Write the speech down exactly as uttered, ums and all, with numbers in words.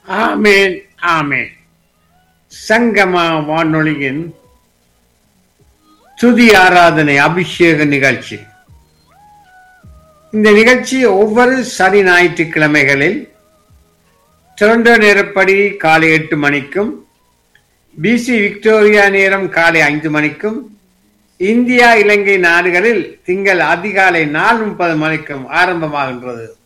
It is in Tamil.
ஆமேன் ஆமேன். சங்கமா வானொலியின் துதி ஆராதனை அபிஷேக நிகழ்ச்சி. இந்த நிகழ்ச்சி ஒவ்வொரு சனி ஞாயிற்றுக்கிழமைகளில் டொரண்டோ நேரப்படி காலை எட்டு மணிக்கும், பிசி விக்டோரியா நேரம் காலை ஐந்து மணிக்கும், இந்தியா இலங்கை நாடுகளில் திங்கள் அதிகாலை நாலு முப்பது மணிக்கும் ஆரம்பமாகின்றது.